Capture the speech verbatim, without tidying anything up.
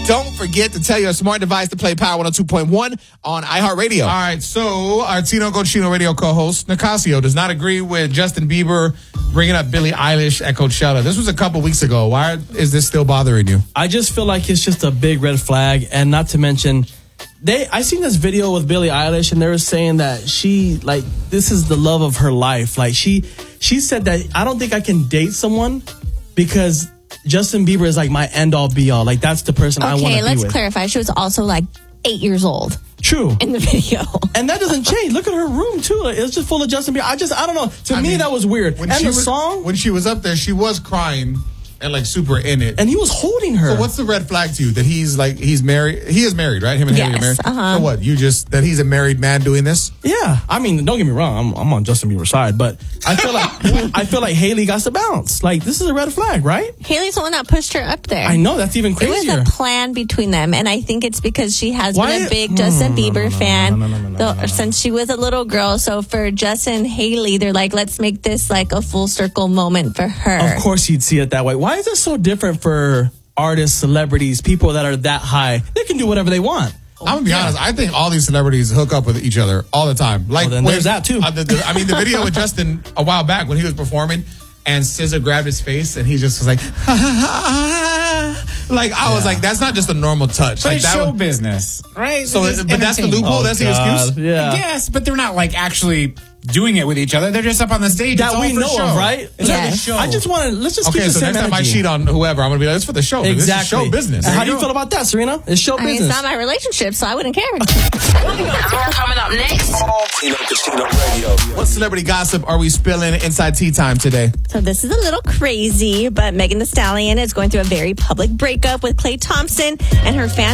Don't forget to tell your smart device to play Power one oh two point one on iHeartRadio. All right, so our Tino Cochino radio co-host, Nicasio, does not agree with Justin Bieber bringing up Billie Eilish at Coachella. This was a couple weeks ago. Why is this still bothering you? I just feel like it's just a big red flag, and not to mention, they. I seen this video with Billie Eilish, and they were saying that she, like, this is the love of her life. Like, she, she said that, I don't think I can date someone because Justin Bieber is like my end all be all. Like, that's the person I want to be with. Okay, let's clarify. She was also like eight years old. True. In the video. And that doesn't change. Look at her room, too. Like, it's just full of Justin Bieber. I just, I don't know. To I me, mean, that was weird. When and she the was, song. When she was up there, she was crying and like super in it. And he was holding her. So what's the red flag to you? That he's like, he's married. He is married, right? Him and Haley yes, are married. Uh-huh. So what? You just, that he's a married man doing this? Yeah. I mean, don't get me wrong. I'm, I'm on Justin Bieber's side, but I feel like, I feel like Haley got to bounce. Like, this is a red flag, right? Haley's the one that pushed her up there. I know. That's even crazier. It was a plan between them, and I think it's because she has Why? been a big Justin No, no, Bieber no, no, fan no, no, no, no, though- no, no. since she was a little girl. So for Justin and Haley, they're like, let's make this like a full circle moment for her. Of course you'd see it that way. Why is it so different for artists, celebrities, people that are that high? They can do whatever they want. I'm gonna be honest. I think all these celebrities hook up with each other all the time. Like, Well, then when- there's that, too. Uh, the, the, I mean, the video with Justin a while back when he was performing, and S Z A grabbed his face, and he just was like, like I was like, that's not just a normal touch. But Like it's that show would- business, right? So, It's but that's the entertainment. loophole. that's the God, excuse. Yeah. Yes, but they're not like actually doing it with each other. They're just up on the stage. That It's all we for know show. of, right? It's Yes. for the show. I just want to, let's just keep Okay, the so same next time I energy. cheat on whoever, I'm gonna be like, it's for the show. This is Exactly. show business. And how do you feel about that, Serena? It's show I mean, business. it's not my relationship, so I wouldn't care. Coming up next. Tino Cochino Radio. What celebrity gossip are we spilling inside Tea Time today? So this is a little crazy, but Megan Thee Stallion is going through a very public breakup with Klay Thompson, and her fans